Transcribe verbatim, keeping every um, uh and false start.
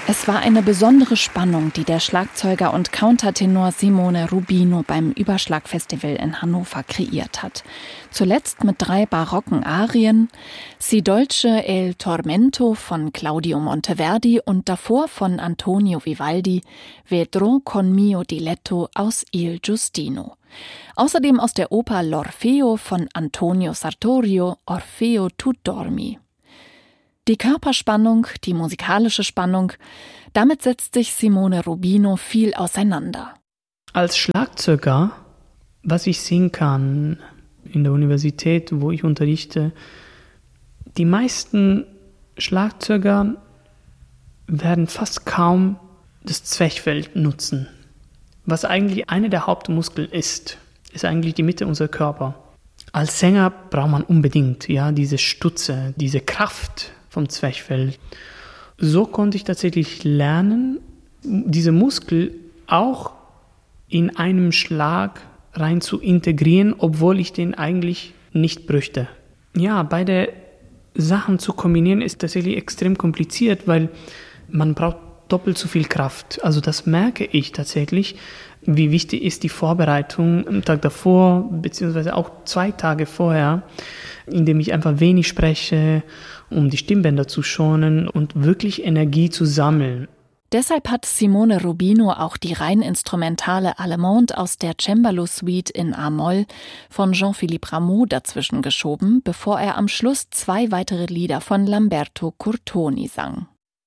Es war eine besondere Spannung, die der Schlagzeuger und Countertenor Simone Rubino beim Überschlag-Festival in Hannover kreiert hat. Zuletzt mit drei barocken Arien, Si dolce el tormento von Claudio Monteverdi und davor von Antonio Vivaldi, Vedrò con mio diletto aus Il Giustino. Außerdem aus der Oper L'Orfeo von Antonio Sartorio, Orfeo tu dormi. Die Körperspannung, die musikalische Spannung, damit setzt sich Simone Rubino viel auseinander. Als Schlagzeuger, was ich sehen kann in der Universität, wo ich unterrichte, die meisten Schlagzeuger werden fast kaum das Zwerchfell nutzen. Was eigentlich einer der Hauptmuskeln ist, ist eigentlich die Mitte unserer Körper. Als Sänger braucht man unbedingt ja, diese Stütze, diese Kraft vom Zwerchfell. So konnte ich tatsächlich lernen, diese Muskel auch in einem Schlag rein zu integrieren, obwohl ich den eigentlich nicht bräuchte. Ja, beide Sachen zu kombinieren ist tatsächlich extrem kompliziert, weil man braucht doppelt so viel Kraft. Also das merke ich tatsächlich, wie wichtig ist die Vorbereitung am Tag davor, beziehungsweise auch zwei Tage vorher, indem ich einfach wenig spreche, um die Stimmbänder zu schonen und wirklich Energie zu sammeln. Deshalb hat Simone Rubino auch die rein instrumentale Allemande aus der Cembalo-Suite in A-Moll von Jean-Philippe Rameau dazwischen geschoben, bevor er am Schluss zwei weitere Lieder von Lamberto Curtoni sang.